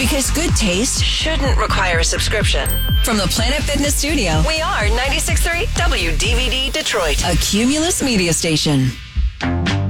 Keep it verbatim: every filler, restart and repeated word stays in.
Because good taste shouldn't require a subscription. From the Planet Fitness Studio, we are ninety-six point three W D V D Detroit, a Cumulus media station.